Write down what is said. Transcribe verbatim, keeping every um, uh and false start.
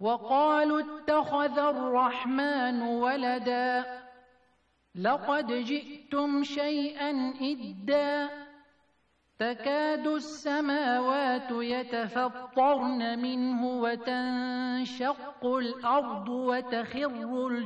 وقالوا اتخذ الرحمن ولدا لقد جئتم شيئا إدا تكاد السماوات يتفطرن منه وتنشق الأرض وتخر